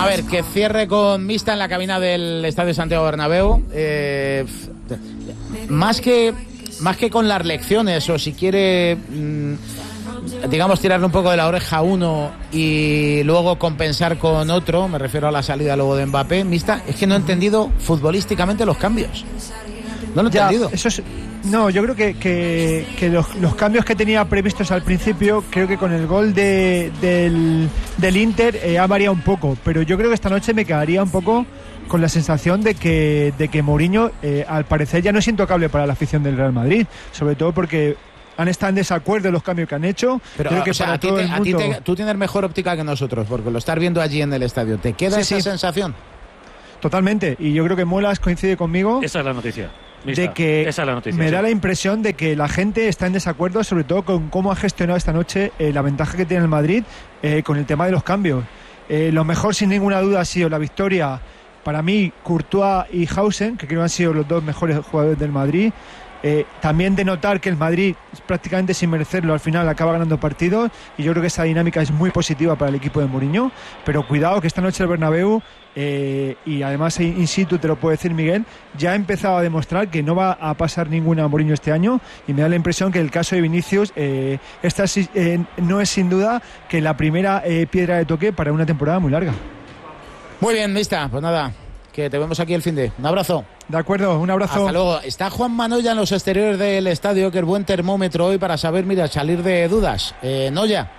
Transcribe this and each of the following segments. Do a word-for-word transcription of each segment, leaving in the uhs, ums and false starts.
ver, que cierre con Mista en la cabina del Estadio Santiago Bernabéu. Eh, más que más que con las lecciones, o si quiere, mmm, digamos, tirarle un poco de la oreja a uno y luego compensar con otro, me refiero a la salida luego de Mbappé, Mista, es que no he entendido futbolísticamente los cambios. No lo he ya, entendido. Eso es, no, yo creo que, que, que los, los cambios que tenía previstos al principio, creo que con el gol de, del, del Inter eh, ha variado un poco, pero yo creo que esta noche me quedaría un poco con la sensación de que, de que Mourinho, eh, al parecer, ya no es intocable para la afición del Real Madrid, sobre todo porque han estado en desacuerdo en los cambios que han hecho. Pero, creo que o sea, para a ti, todo te, el a ti mundo... te, tú tienes mejor óptica que nosotros, porque lo estás viendo allí en el estadio. ¿Te queda Sí, esa sí. sensación? Totalmente, y yo creo que Muelas coincide conmigo. Esa es la noticia. Lista. De que Esa es la noticia, me sí. da la impresión de que la gente está en desacuerdo, sobre todo con cómo ha gestionado esta noche eh, la ventaja que tiene el Madrid eh, con el tema de los cambios. Eh, lo mejor, sin ninguna duda, ha sido la victoria, para mí, Courtois y Hausen, que creo que han sido los dos mejores jugadores del Madrid. Eh, también de notar que el Madrid, prácticamente sin merecerlo, al final acaba ganando partidos, y yo creo que esa dinámica es muy positiva para el equipo de Mourinho. Pero cuidado, que esta noche el Bernabéu, eh, y además in situ te lo puede decir Miguel, ya ha empezado a demostrar que no va a pasar ninguna a Mourinho este año, y me da la impresión que el caso de Vinicius eh, esta eh, no es sin duda que la primera eh, piedra de toque para una temporada muy larga. Muy bien, Mista, pues nada, que te vemos aquí el fin de. Un abrazo. De acuerdo, un abrazo. Hasta luego. Está Juan Manoya en los exteriores del estadio, que es buen termómetro hoy para saber, mira, salir de dudas. Eh, Noya.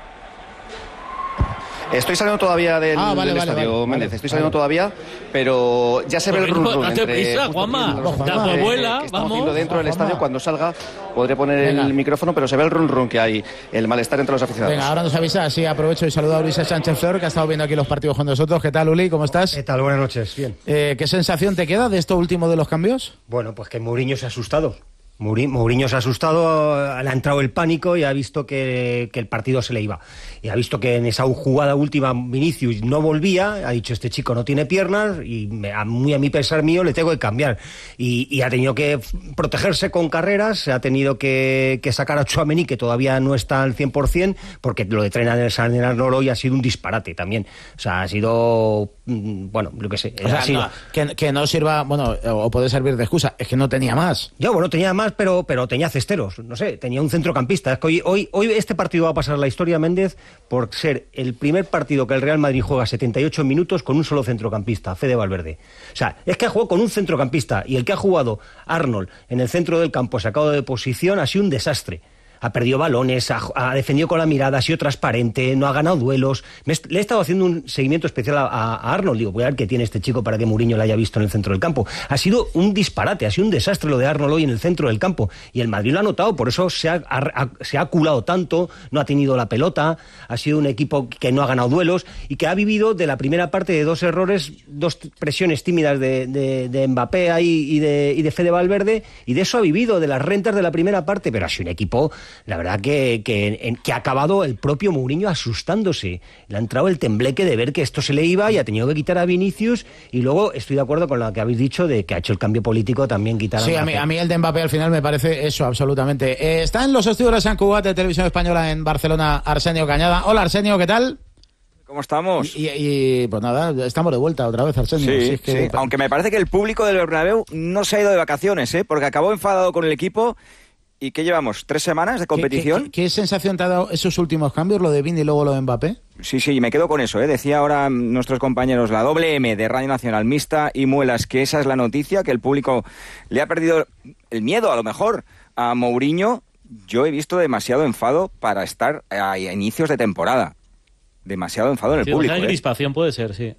Estoy saliendo todavía del, ah, vale, del vale, estadio, vale, Méndez. vale, Estoy saliendo vale. todavía, pero ya se ve el run run. Date entre, prisa, Juanma. los Ya tu abuela, que estamos vamos. haciendo dentro del estadio. Cuando salga podré poner Venga. el micrófono, pero se ve el run run que hay, el malestar entre los aficionados. Venga, ahora nos avisa. Sí, aprovecho y saludo a Ulises Sánchez Flor, que ha estado viendo aquí los partidos con nosotros. ¿Qué tal, Uli? ¿Cómo estás? ¿Qué tal? Buenas noches. Bien. Eh, ¿Qué sensación te queda de esto último de los cambios? Bueno, pues que Mourinho se ha asustado. Mouri- Mourinho se ha asustado, le ha entrado el pánico y ha visto que, que el partido se le iba. Y ha visto que en esa jugada última Vinicius no volvía, ha dicho, este chico no tiene piernas y me, a, muy a mi pesar mío le tengo que cambiar. Y, y ha tenido que protegerse con carreras, ha tenido que, que sacar a Tchouaméni, que todavía no está al cien por ciento, porque lo de Trent-Alexander hoy ha sido un disparate también. O sea, ha sido, bueno, lo que sé. O sea, ha sido... no, que, que no sirva, bueno, o puede servir de excusa, es que no tenía más. Yo, bueno, tenía más, pero, pero tenía cesteros, no sé, tenía un centrocampista. Es que hoy, hoy, hoy este partido va a pasar a la historia, Méndez, por ser el primer partido que el Real Madrid juega setenta y ocho minutos con un solo centrocampista, Fede Valverde. O sea, es que ha jugado con un centrocampista, y el que ha jugado Arnold en el centro del campo sacado de posición ha sido un desastre. Ha perdido balones, ha, ha defendido con la mirada, ha sido transparente, no ha ganado duelos. Me, le he estado haciendo un seguimiento especial a, a Arnold. Digo, voy a ver qué tiene este chico para que Mourinho lo haya visto en el centro del campo. Ha sido un disparate, ha sido un desastre lo de Arnold hoy en el centro del campo. Y el Madrid lo ha notado, por eso se ha, ha, se ha aculado tanto, no ha tenido la pelota, ha sido un equipo que no ha ganado duelos y que ha vivido de la primera parte de dos errores, dos presiones tímidas de, de, de Mbappé ahí y de, y de Fede Valverde, y de eso ha vivido, de las rentas de la primera parte, pero ha sido un equipo... La verdad que, que, que ha acabado el propio Mourinho asustándose. Le ha entrado el tembleque de ver que esto se le iba y ha tenido que quitar a Vinicius. Y luego estoy de acuerdo con lo que habéis dicho de que ha hecho el cambio político también quitar a Sí, a mí, a mí el de Mbappé al final me parece eso, absolutamente. Eh, está en los estudios de San Cugat de Televisión Española en Barcelona, Arsenio Cañada. Hola, Arsenio, ¿qué tal? ¿Cómo estamos? Y, y, y pues nada, estamos de vuelta otra vez, Arsenio. Sí, sí, es que... sí. Aunque me parece que el público del Bernabéu no se ha ido de vacaciones, ¿eh? Porque acabó enfadado con el equipo. ¿Y qué llevamos? ¿Tres semanas de competición? ¿Qué, qué, qué sensación te ha dado esos últimos cambios, lo de Vini y luego lo de Mbappé? Sí, sí, me quedo con eso, ¿eh? Decía ahora nuestros compañeros, la doble M de Radio Nacional, Mista y Muelas, que esa es la noticia, que el público le ha perdido el miedo, a lo mejor, a Mourinho. Yo he visto demasiado enfado para estar a inicios de temporada. Demasiado enfado en el sí, público. O sea, ¿eh? crispación puede ser, sí.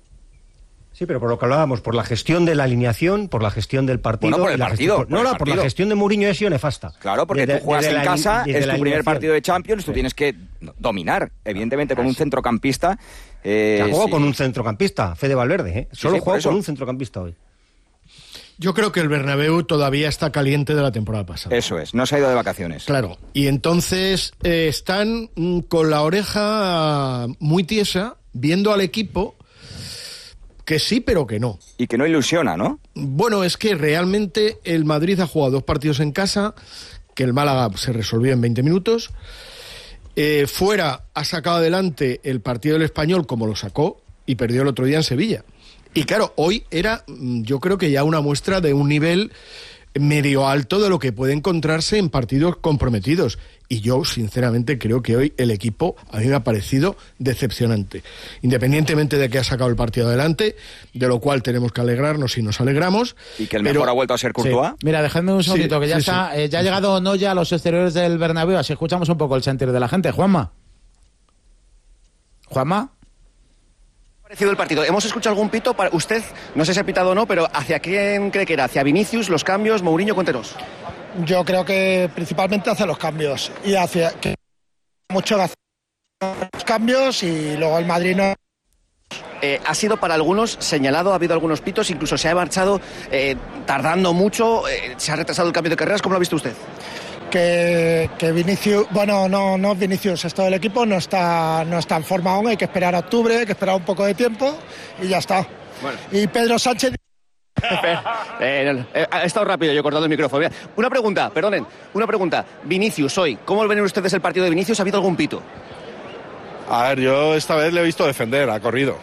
Sí, pero por lo que hablábamos, por la gestión de la alineación, por la gestión del partido... Bueno, por el la partido, gestión, por no, el no, partido. por la gestión de Mourinho ha sido nefasta. Claro, porque Desde- tú juegas desde en la- casa, desde es la tu primer alineación. partido de Champions, tú Sí. tienes que dominar, evidentemente, con un centrocampista. Eh, Que ha jugado sí. con un centrocampista, Fede Valverde, ¿eh? Sí, Solo sí, ha por jugado eso. con un centrocampista hoy. Yo creo que el Bernabéu todavía está caliente de la temporada pasada. Eso es, no se ha ido de vacaciones. Claro, y entonces eh, están mm, con la oreja muy tiesa, viendo al equipo que sí, pero que no. Y que no ilusiona, ¿no? Bueno, es que realmente el Madrid ha jugado dos partidos en casa, que el Málaga se resolvió en veinte minutos. Eh, fuera ha sacado adelante el partido del Español como lo sacó, y perdió el otro día en Sevilla. Y claro, hoy era, yo creo que ya una muestra de un nivel medio alto de lo que puede encontrarse en partidos comprometidos. Y yo, sinceramente, creo que hoy el equipo a mí me ha parecido decepcionante. Independientemente de que ha sacado el partido adelante, de lo cual tenemos que alegrarnos y nos alegramos. Y que el pero... mejor ha vuelto a ser Courtois. Sí. Mira, dejadme un segundito, sí, que ya sí, está, sí. Eh, ya ha llegado Noya a los exteriores del Bernabéu, así escuchamos un poco el sentir de la gente. Juanma. Juanma. Parecido el partido. ¿Hemos escuchado algún pito? Para usted, no sé si ha pitado o no, pero ¿hacia quién cree que era? ¿Hacia Vinicius, los cambios? Mourinho, cuéntenos. Yo creo que principalmente hacia los cambios y hacia que mucho hacia los cambios y luego el Madrid no. Eh, ha sido para algunos señalado, ha habido algunos pitos, incluso se ha marchado eh, tardando mucho, eh, se ha retrasado el cambio de carreras. ¿Cómo lo ha visto usted? Que, que Vinicius, bueno, no, no Vinicius, es todo el equipo, no está, no está en forma aún, hay que esperar a octubre, hay que esperar un poco de tiempo y ya está. Bueno. Y Pedro Sánchez... eh, eh, he estado rápido, yo he cortado el micrófono. Una pregunta, perdonen, una pregunta. Vinicius, hoy, ¿cómo ven ustedes el partido de Vinicius? ¿Ha habido algún pito? A ver, yo esta vez le he visto defender, ha corrido.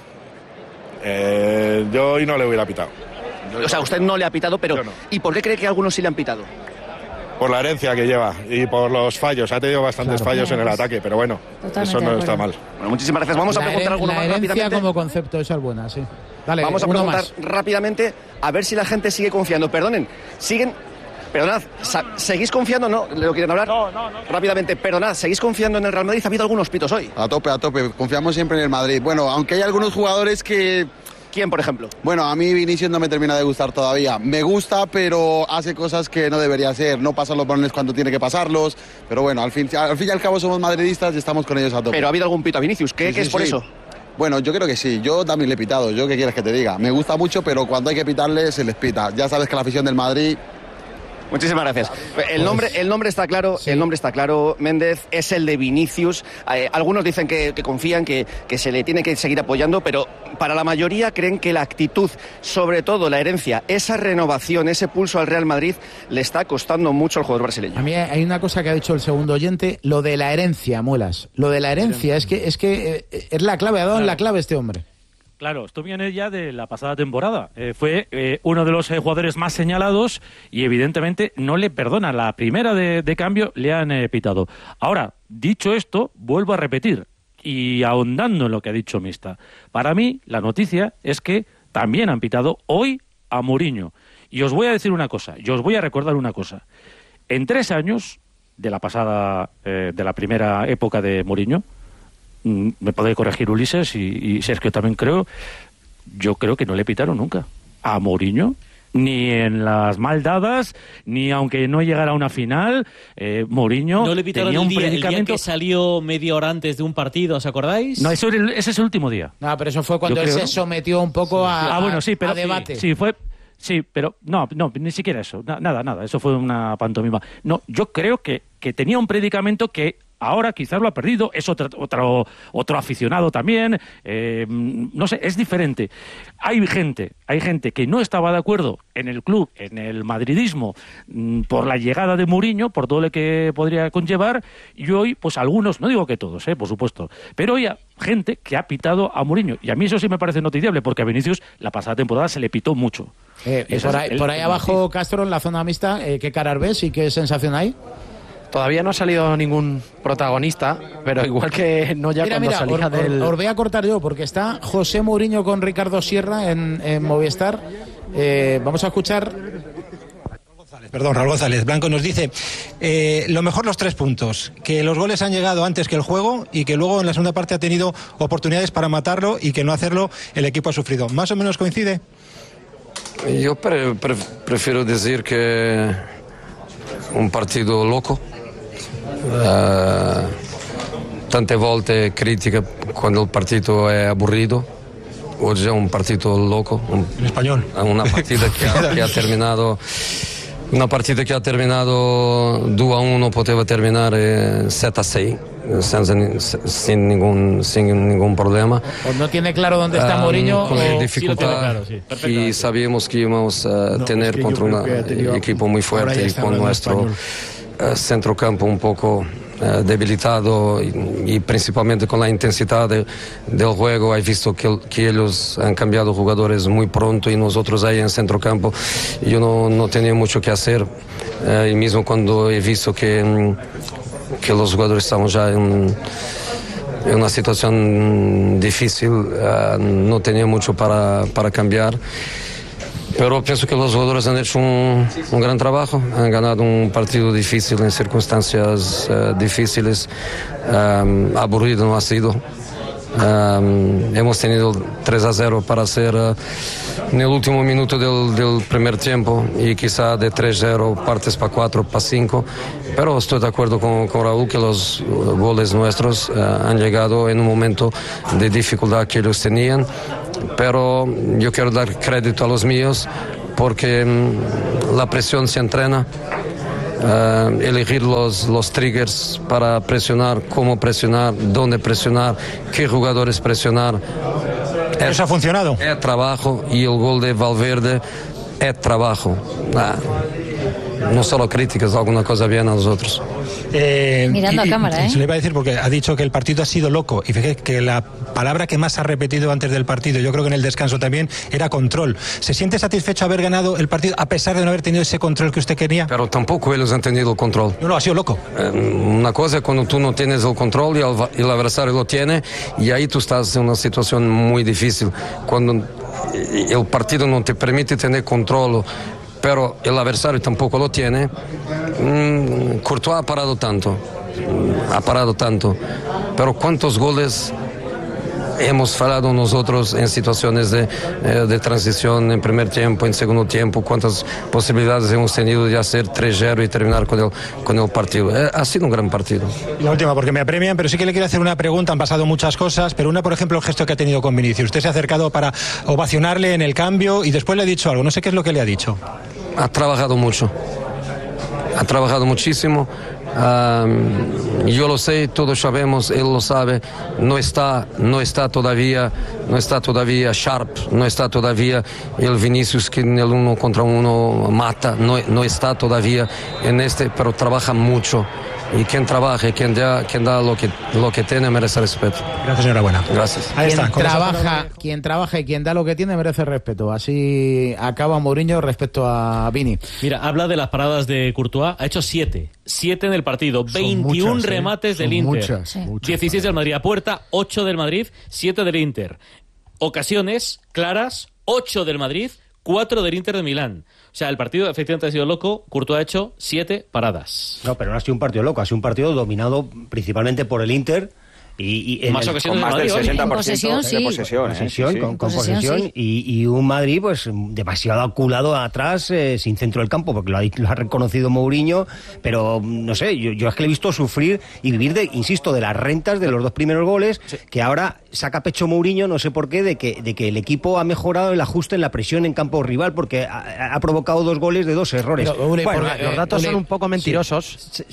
Eh, yo hoy no le hubiera pitado. O sea, usted no le ha pitado, pero no. ¿Y por qué cree que algunos sí le han pitado? Por la herencia que lleva y por los fallos. Ha tenido bastantes Claro. fallos en el ataque, pero bueno, Totalmente eso no de está acuerdo. mal. Bueno, muchísimas gracias. Vamos a La preguntar heren- alguno la más herencia rápidamente. como concepto, esa es buena, sí. Dale, Vamos a uno preguntar más. rápidamente a ver si la gente sigue confiando. Perdonen, siguen... Perdonad, sa- ¿seguís confiando? ¿No? ¿Lo quieren hablar? No, no, no. Rápidamente, perdonad, ¿seguís confiando en el Real Madrid? Ha habido algunos pitos hoy. A tope, a tope. Confiamos siempre en el Madrid. Bueno, aunque hay algunos jugadores que... ¿Quién, por ejemplo? Bueno, a mí Vinicius no me termina de gustar todavía. Me gusta, pero hace cosas que no debería hacer. No pasa los balones cuando tiene que pasarlos. Pero bueno, al fin, al fin y al cabo somos madridistas y estamos con ellos a tope. Pero ha habido algún pito a Vinicius. ¿Qué, Sí, qué sí, es por sí. eso? Bueno, yo creo que sí. Yo también le he pitado. Yo qué quieres que te diga. Me gusta mucho, pero cuando hay que pitarle, se les pita. Ya sabes que la afición del Madrid... Muchísimas gracias. El nombre, el nombre está claro, Sí. el nombre está claro, Méndez, es el de Vinicius. Eh, algunos dicen que, que confían, que, que se le tiene que seguir apoyando, pero para la mayoría creen que la actitud, sobre todo la herencia, esa renovación, ese pulso al Real Madrid, le está costando mucho al jugador brasileño. A mí hay una cosa que ha dicho el segundo oyente, lo de la herencia, Muelas. Lo de la herencia, es que es que eh, es la clave, ha dado en la clave este hombre. Claro, esto viene ya de la pasada temporada. Eh, fue eh, uno de los eh, jugadores más señalados y evidentemente no le perdonan. La primera de, de cambio le han eh, pitado. Ahora, dicho esto, vuelvo a repetir y ahondando en lo que ha dicho Mista. Para mí, la noticia es que también han pitado hoy a Mourinho. Y os voy a decir una cosa, y os voy a recordar una cosa. En tres años de la pasada, eh, de la primera época de Mourinho, me podéis corregir Ulises y, y Sergio también creo, yo creo que no le pitaron nunca a Mourinho, ni en las mal dadas, ni aunque no llegara a una final. eh, Mourinho No le pitaron tenía el un día, el día predicamento. que salió media hora antes de un partido, ¿os acordáis? No, eso, era el- ese es el último día. No, pero eso fue cuando Yo él creo, se ¿no? sometió un poco a, Ah, bueno, sí, pero a debate. Sí, fue. Sí, pero no, no, ni siquiera eso. Na- nada, nada. Eso fue una pantomima. No, yo creo que, que tenía un predicamento que ahora quizás lo ha perdido. Es otro, otro, otro aficionado también. Eh, no sé, es diferente. Hay gente, hay gente que no estaba de acuerdo en el club, en el madridismo, mm, por la llegada de Mourinho, por todo lo que podría conllevar. Y hoy, pues algunos, no digo que todos, eh, por supuesto, pero hoy hay gente que ha pitado a Mourinho. Y a mí eso sí me parece noticiable, porque a Vinicius la pasada temporada se le pitó mucho. Eh, y Ese por es ahí, el- por ahí el abajo, Castro, en la zona mixta, eh, ¿qué caras ves y qué sensación hay? Todavía no ha salido ningún protagonista, pero igual que no ya Mira, cuando mira, salía os, os- del... os voy a cortar yo, porque está José Mourinho con Ricardo Sierra en, en Movistar. Eh, vamos a escuchar... Perdón, Raúl González. Blanco nos dice, eh, lo mejor los tres puntos, que los goles han llegado antes que el juego y que luego en la segunda parte ha tenido oportunidades para matarlo y que no hacerlo el equipo ha sufrido. ¿Más o menos coincide? Io pre- pre- prefiero decir que un partito loco, eh, tante volte critica quando il partito è aburrido, oggi è un partito loco, un, en español. una partita che ha, che ha terminato una partita che ha terminato due a uno, poteva terminare sette a sei senza, sin, ningún, sin ningún problema. O no tiene claro dónde está Um, Mourinho con o... dificultad y sabíamos que íbamos a No, tener es que yo contra creo un que ha tenido- equipo muy ahora fuerte ya y está con hablando nuestro español. eh, centrocampo un poco eh, debilitado y, y principalmente con la intensidad de, del juego. He visto que, que ellos han cambiado jugadores muy pronto y nosotros ahí en centrocampo yo no, no tenía mucho que hacer. Eh, y mismo cuando he visto que, que los jugadores estaban ya en, en una situación difícil, uh, no tenía mucho para, para cambiar. Pero pienso que los jugadores han hecho un, un gran trabajo, han ganado un partido difícil en circunstancias uh, difíciles, um, aburrido no ha sido. Um, hemos tenido tres a cero para hacer uh, en el último minuto del, del primer tiempo y quizá de tres a cero partes para cuatro, para cinco, pero estoy de acuerdo con, con Raúl que los uh, goles nuestros uh, han llegado en un momento de dificultad que ellos tenían, pero yo quiero dar crédito a los míos porque um, la presión se entrena. Uh, elegir los, los triggers para presionar, cómo presionar, dónde presionar, qué jugadores presionar. Eso es, ha funcionado. Es trabajo y el gol de Valverde es trabajo. Ah, no solo críticas, alguna cosa bien a nosotros. Eh, Mirando y, a cámara, ¿eh? Se le iba a decir porque ha dicho que el partido ha sido loco y fíjate que la palabra que más ha repetido antes del partido, yo creo que en el descanso también, era control. ¿Se siente satisfecho haber ganado el partido a pesar de no haber tenido ese control que usted quería? Pero tampoco ellos han tenido el control. No, no, ha sido loco. Eh, una cosa es cuando tú no tienes el control y el, el adversario lo tiene y ahí tú estás en una situación muy difícil. Cuando el partido no te permite tener control, pero el adversario tampoco lo tiene. Mm, Courtois ha parado tanto, ha parado tanto, pero ¿cuántos goles hemos fallado nosotros en situaciones de, eh, de transición en primer tiempo, en segundo tiempo? ¿Cuántas posibilidades hemos tenido de hacer tres a cero y terminar con el, con el partido? Eh, ha sido un gran partido. Y la última, porque me apremian, pero sí que le quiero hacer una pregunta. Han pasado muchas cosas, pero una, por ejemplo, el gesto que ha tenido con Vinicius. Usted se ha acercado para ovacionarle en el cambio y después le ha dicho algo. No sé qué es lo que le ha dicho. Ha trabajado mucho, ha trabajado muchísimo. Um, yo lo sé, todos sabemos, él lo sabe. No está, no está todavía, no está todavía sharp, no está todavía el Vinicius que en el uno contra uno mata, no, no está todavía en este, pero trabaja mucho. Y quien trabaja y quien da, quien da lo que lo que tiene merece respeto. Gracias, enhorabuena. Gracias. Ahí está. Quien trabaja, quien trabaja y quien da lo que tiene merece respeto. Así acaba Mourinho respecto a Vini. Mira, habla de las paradas de Courtois. Ha hecho siete. Siete en el partido. Son veintiún muchas, ¿eh? remates del Son Inter. Muchas, sí. muchas. dieciséis del Madrid a puerta, ocho del Madrid, siete del Inter. Ocasiones claras, ocho del Madrid, cuatro del Inter de Milán. O sea, el partido efectivamente ha sido loco. Courtois ha hecho siete paradas. No, pero no ha sido un partido loco, ha sido un partido dominado principalmente por el Inter. Y, y en más el, ocasiones con más del sesenta por ciento posesión, sí. de posesión, ¿eh? posesión, Sí, sí. con, con Posesión, posesión sí. y, y un Madrid pues demasiado aculado atrás, eh, sin centro del campo, porque lo ha, lo ha reconocido Mourinho, pero no sé, yo, yo es que le he visto sufrir y vivir de, insisto, de las rentas de los dos primeros goles, sí. Que ahora saca pecho Mourinho, no sé por qué, de que, de que el equipo ha mejorado el ajuste en la presión en campo rival, porque ha, ha provocado dos goles de dos errores. Pero, Uli, bueno, porque, los datos Uli, son un poco mentirosos, sí.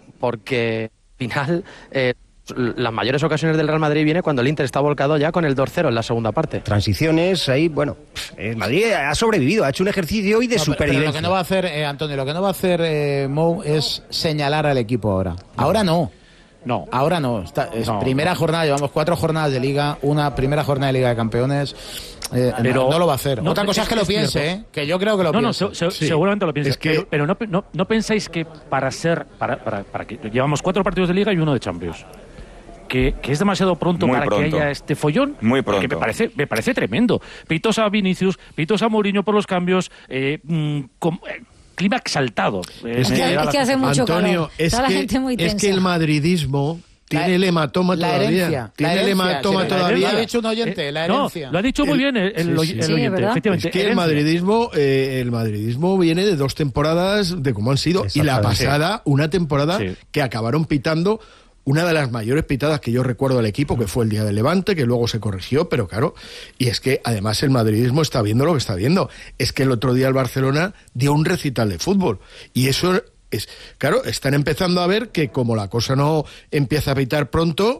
porque al final... Eh, las mayores ocasiones del Real Madrid viene cuando el Inter está volcado ya con el dos cero en la segunda parte. Transiciones, ahí, bueno, el Madrid ha sobrevivido, ha hecho un ejercicio hoy de no, pero, supervivencia. pero lo que no va a hacer, eh, Antonio, lo que no va a hacer eh, Mou es señalar al equipo ahora. Ahora no. No. Ahora no. Está, es no, primera no. jornada, llevamos cuatro jornadas de Liga, una primera jornada de Liga de Campeones. Eh, pero no, no lo va a hacer. No, Otra cosa es, es que lo es piense, cierto. ¿eh? Que yo creo que lo no, piense. No, se, se, Sí. seguramente lo piense. Es que... Pero, pero no, no, no pensáis que para ser... Para, para, para que llevamos cuatro partidos de Liga y uno de Champions. Que, que es demasiado pronto Muy para pronto. que haya este follón. Muy pronto. Que me parece, me parece tremendo. Pitos a Vinicius, pitos a Mourinho por los cambios, eh, mmm, con, eh, clima exaltado. Eh, Es que, es que hace mucho Antonio, calor. es Está la que, gente muy es tensa. que el madridismo tiene La- el hematoma la todavía. herencia, tiene la el herencia, hematoma sí, todavía. Lo ha dicho un oyente, la no, herencia. lo ha dicho muy El- bien el, el, sí, oy- sí. el Sí, oyente, ¿verdad? efectivamente. Es que el herencia. madridismo, eh, el madridismo viene de dos temporadas de cómo han sido. Y la Exactamente. pasada, una temporada Sí. que acabaron pitando una de las mayores pitadas que yo recuerdo al equipo, que fue el día del Levante, que luego se corrigió, pero claro, y es que además el madridismo está viendo lo que está viendo. Es que el otro día el Barcelona dio un recital de fútbol. Y eso es, claro, están empezando a ver que como la cosa no empieza a pitar pronto,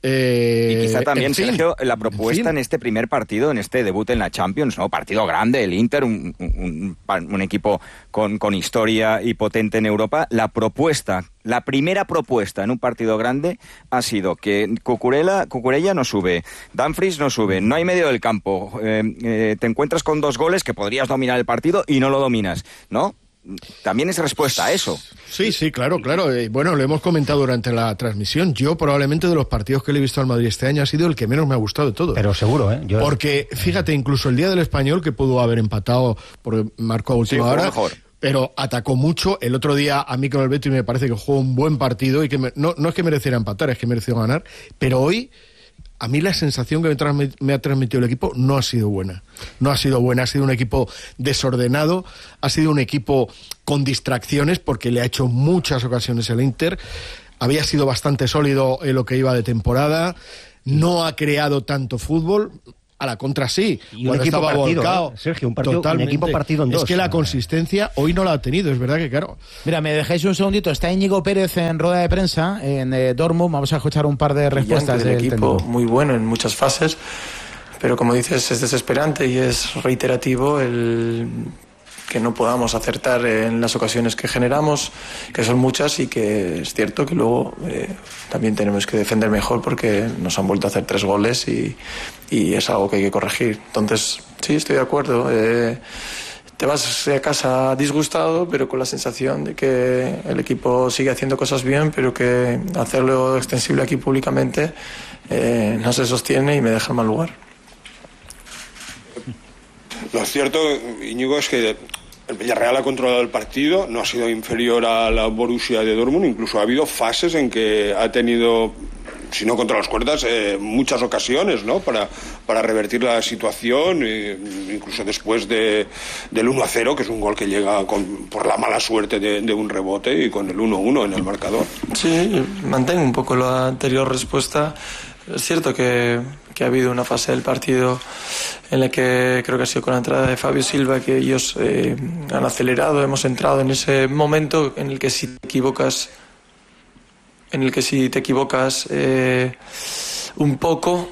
Eh, y quizá también, en fin, Sergio, la propuesta en, en, en este primer partido, en este debut en la Champions, ¿no? Partido grande, el Inter, un, un, un equipo con, con historia y potente en Europa. La propuesta, la primera propuesta en un partido grande ha sido que Cucurella, Cucurella no sube, Dumfries no sube, no hay medio del campo, eh, eh, te encuentras con dos goles que podrías dominar el partido y no lo dominas, ¿no? También es respuesta a eso. Sí, sí, claro, claro. Eh, bueno, lo hemos comentado durante la transmisión. Yo probablemente de los partidos que le he visto al Madrid este año ha sido el que menos me ha gustado de todo. Pero seguro, ¿eh? Yo... Porque, fíjate, incluso el día del Español, que pudo haber empatado porque marcó a última sí, hora, mejor. Pero atacó mucho. El otro día a mí con el Betis me parece que jugó un buen partido y que me, no, no es que mereciera empatar, es que mereció ganar. Pero hoy... A mí la sensación que me, transmit, me ha transmitido el equipo no ha sido buena. No ha sido buena, ha sido un equipo desordenado, ha sido un equipo con distracciones porque le ha hecho muchas ocasiones el Inter. Había sido bastante sólido en lo que iba de temporada, no ha creado tanto fútbol. A la contra sí, y un equipo estaba partido, volcado, ¿eh? Sergio, un, partido, totalmente. un equipo partido en dos. Es que la consistencia hoy no la ha tenido, es verdad que claro. Mira, me dejáis un segundito, está Íñigo Pérez en rueda de prensa en eh, Dortmund, vamos a escuchar un par de respuestas del del equipo, técnico. Muy bueno en muchas fases, pero como dices es desesperante y es reiterativo el que no podamos acertar en las ocasiones que generamos, que son muchas y que es cierto que luego eh, también tenemos que defender mejor porque nos han vuelto a hacer tres goles y, y es algo que hay que corregir. Entonces, sí, estoy de acuerdo. Eh, te vas a casa disgustado, pero con la sensación de que el equipo sigue haciendo cosas bien, pero que hacerlo extensible aquí públicamente eh, no se sostiene y me deja en mal lugar. Lo cierto, Íñigo, es que el Villarreal ha controlado el partido, no ha sido inferior a la Borussia de Dortmund, incluso ha habido fases en que ha tenido, si no contra las cuerdas, eh, muchas ocasiones, ¿no? Para, para revertir la situación, eh, incluso después de, del uno a cero, que es un gol que llega con, por la mala suerte de, de un rebote y con el uno uno en el marcador. Sí, mantengo un poco la anterior respuesta. Es cierto que, que ha habido una fase del partido en la que creo que ha sido con la entrada de Fabio Silva que ellos eh, han acelerado, hemos entrado en ese momento en el que si te equivocas, en el que si te equivocas eh, un poco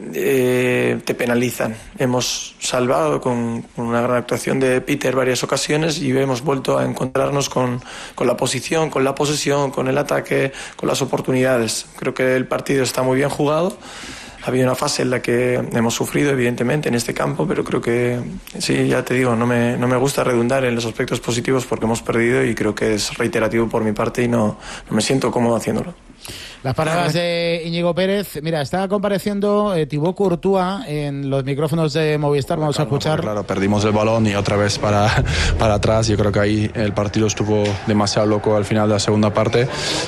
eh, te penalizan. Hemos salvado con, con una gran actuación de Peter varias ocasiones y hemos vuelto a encontrarnos con, con la posición, con la posesión, con el ataque, con las oportunidades. Creo que el partido está muy bien jugado. Ha habido una fase en la que hemos sufrido, evidentemente, en este campo, pero creo que, sí, ya te digo, no me, no me gusta redundar en los aspectos positivos porque hemos perdido y creo que es reiterativo por mi parte y no, no me siento cómodo haciéndolo. Las palabras de Íñigo Pérez. Mira, está compareciendo eh, Thibaut Courtois en los micrófonos de Movistar. Vamos claro, a escuchar. Claro, perdimos el balón y otra vez para, para atrás. Yo creo que ahí el partido estuvo demasiado loco al final de la segunda parte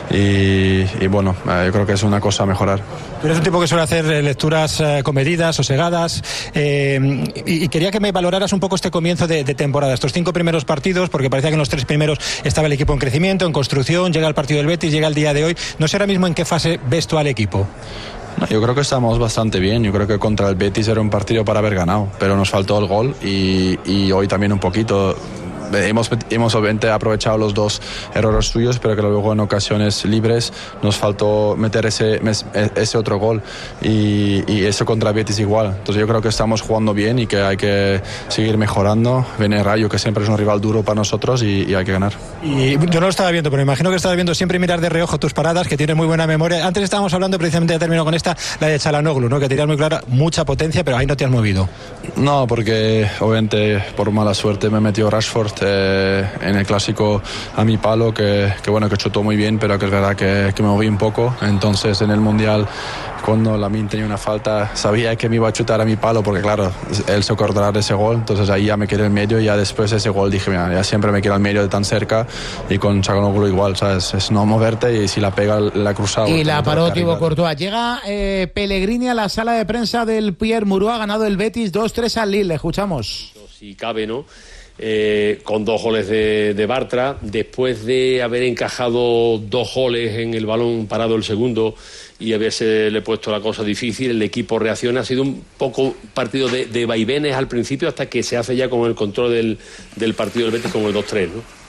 y, y bueno, eh, yo creo que es una cosa a mejorar. Tú eres un tipo que suele hacer lecturas eh, comedidas, sosegadas, eh, y, y quería que me valoraras un poco este comienzo de, de temporada, estos cinco primeros partidos, porque parecía que en los tres primeros estaba el equipo en crecimiento, en construcción, llega el partido del Betis, llega el día de hoy. No sé ahora mismo en qué fase ves tú al equipo. No, yo creo que estamos bastante bien. Yo creo que contra el Betis era un partido para haber ganado, pero nos faltó el gol y, y hoy también un poquito. Hemos, hemos obviamente aprovechado los dos errores suyos, pero que luego en ocasiones libres nos faltó meter ese, ese otro gol y, y eso contra Betis igual. Entonces yo creo que estamos jugando bien y que hay que seguir mejorando. Viene Rayo, que siempre es un rival duro para nosotros y, y hay que ganar. Y yo no lo estaba viendo, pero me imagino que estabas viendo siempre mirar de reojo tus paradas, que tienes muy buena memoria. Antes estábamos hablando, precisamente ya termino con esta, la de Çalhanoğlu, ¿no? Que tenías muy clara, mucha potencia, pero ahí no te has movido. No, porque obviamente por mala suerte me metió Rashford Eh, en el clásico a mi palo, que, que bueno, que chutó muy bien, pero que es verdad que, que me moví un poco. Entonces en el Mundial, cuando Lamine tenía una falta, sabía que me iba a chutar a mi palo, porque claro, él se acordará de ese gol. Entonces ahí ya me quedé en medio y ya después de ese gol dije, mira, ya siempre me quedo al medio de tan cerca, y con Çalhanoğlu igual, ¿sabes? Es no moverte y si la pega la cruzada. Y la paró Thibaut Courtois. Llega eh, Pellegrini a la sala de prensa del Pierre Mourou, ha ganado el Betis dos tres al Lille, le escuchamos. Si cabe, ¿no? Eh, con dos goles de, de Bartra, después de haber encajado dos goles en el balón parado el segundo y haberse le puesto la cosa difícil, el equipo reacciona. Ha sido un poco partido de, de vaivenes al principio hasta que se hace ya con el control del, del partido del Betis con el dos tres, ¿no?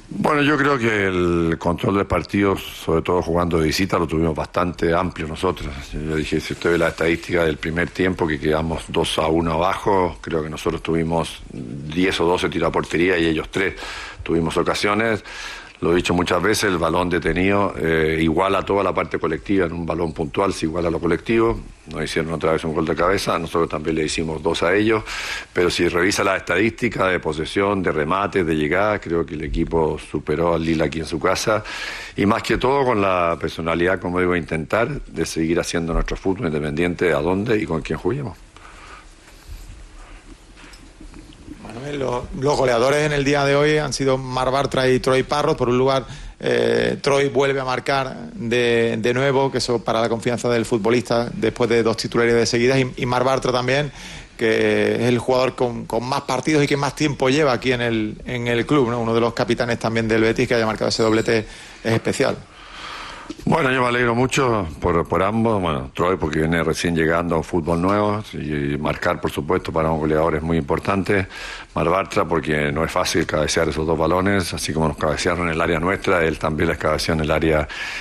Bueno, yo creo que el control del partido, sobre todo jugando de visita, lo tuvimos bastante amplio nosotros. Yo dije, si usted ve la estadística del primer tiempo, que quedamos dos a uno abajo, creo que nosotros tuvimos diez o doce tiros a portería y ellos tres. Tuvimos ocasiones, lo he dicho muchas veces, el balón detenido eh, iguala toda la parte colectiva, en un balón puntual se iguala lo colectivo. Nos hicieron otra vez un gol de cabeza, nosotros también le hicimos dos a ellos, pero si revisa la estadística de posesión, de remates, de llegadas, creo que el equipo superó al Lille aquí en su casa, y más que todo con la personalidad, como digo, intentar de seguir haciendo nuestro fútbol independiente a dónde y con quién juguemos. Manuel, los, los goleadores en el día de hoy han sido Marc Bartra y Troy Parrott. Por un lugar, eh, Troy vuelve a marcar de, de nuevo, que eso para la confianza del futbolista después de dos titularidades seguidas, y, y Marc Bartra también, que es el jugador con, con más partidos y que más tiempo lleva aquí en el, en el club, ¿no? Uno de los capitanes también del Betis que haya marcado ese doblete es especial. Bueno, yo me alegro mucho por, por ambos. Bueno, Troy porque viene recién llegando a un fútbol nuevo, y marcar, por supuesto, para un goleador es muy importante. Marc Bartra porque no es fácil cabecear esos dos balones, así como nos cabecearon en el área nuestra, él también les cabeceó en el área